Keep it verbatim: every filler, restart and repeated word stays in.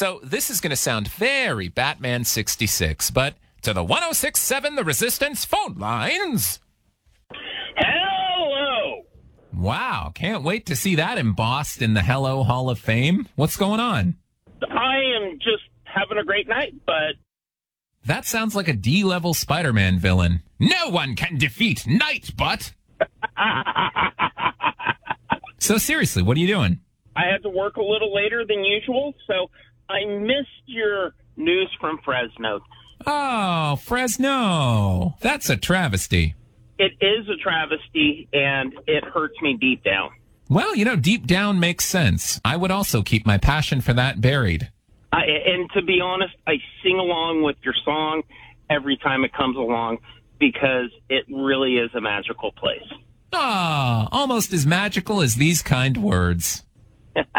So this is going to sound very Batman sixty-six, but to the one oh six point seven The Resistance phone lines. Hello! Wow, can't wait to see that embossed in the Hello Hall of Fame. What's going on? I am just having a great night, but... That sounds like a D-level Spider-Man villain. No one can defeat Nightbutt! So seriously, what are you doing? I had to work a little later than usual, so I missed your news from Fresno. Oh, Fresno. That's a travesty. It is a travesty, and it hurts me deep down. Well, you know, deep down makes sense. I would also keep my passion for that buried. I, and to be honest, I sing along with your song every time it comes along because it really is a magical place. Ah, almost as magical as these kind words.